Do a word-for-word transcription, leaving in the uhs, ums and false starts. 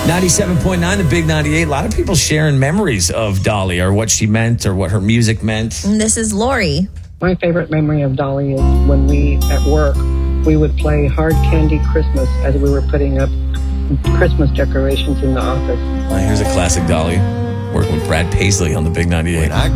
ninety-seven point nine, the Big ninety-eight. A lot of people sharing memories of Dolly or what she meant or what her music meant. And this is Lori. My favorite memory of Dolly is when we, at work, we would play Hard Candy Christmas as we were putting up Christmas decorations in the office. Well, here's a classic Dolly, working with Brad Paisley on the Big ninety-eight. When I